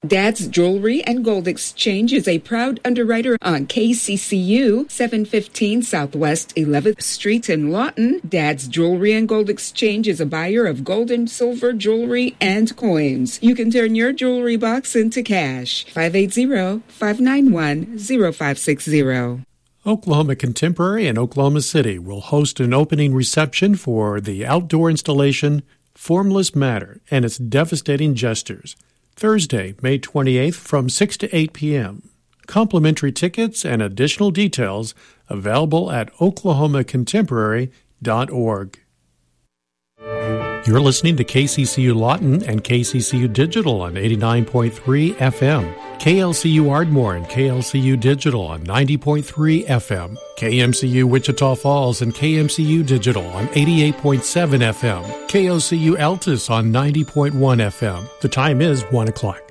Dad's Jewelry and Gold Exchange is a proud underwriter on KCCU, 715 Southwest 11th Street in Lawton. Dad's Jewelry and Gold Exchange is a buyer of gold and silver jewelry and coins. You can turn your jewelry box into cash. 580-591-0560. Oklahoma Contemporary in Oklahoma City will host an opening reception for the outdoor installation Formless Matter and its Devastating Gestures, Thursday, May 28th from 6 to 8 p.m. Complimentary tickets and additional details available at oklahomacontemporary.org. You're listening to KCCU Lawton and KCCU Digital on 89.3 FM, KLCU Ardmore and KLCU Digital on 90.3 FM, KMCU Wichita Falls and KMCU Digital on 88.7 FM, KOCU Altus on 90.1 FM. The time is 1 o'clock.